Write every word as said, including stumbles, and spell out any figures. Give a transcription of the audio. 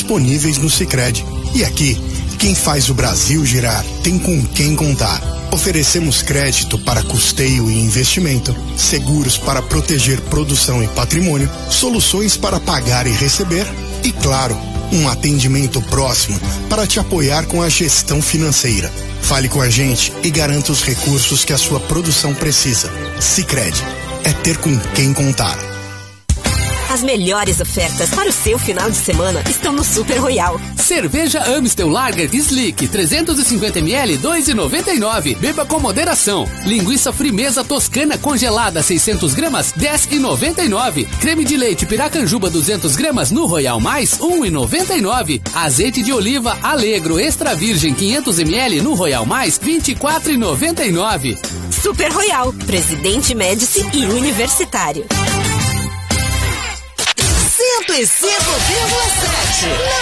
disponíveis no Sicredi. E aqui, quem faz o Brasil girar tem com quem contar. Oferecemos crédito para custeio e investimento, seguros para proteger produção e patrimônio, soluções para pagar e receber e, claro, um atendimento próximo para te apoiar com a gestão financeira. Fale com a gente e garanta os recursos que a sua produção precisa. Sicredi, é ter com quem contar. As melhores ofertas para o seu final de semana estão no Super Royal. Cerveja Amstel Lager Slick trezentos e cinquenta mililitros, dois reais e noventa e nove centavos. Beba com moderação. Linguiça Frimeza Toscana congelada seiscentos gramas, dez reais e noventa e nove centavos. Creme de leite Piracanjuba duzentas gramas no Royal Mais, um real e noventa e nove centavos. Azeite de oliva Alegro Extra Virgem quinhentos mililitros no Royal Mais, vinte e quatro reais e noventa e nove centavos. Super Royal, Presidente Médici e Universitário. cento e cinco vírgula sete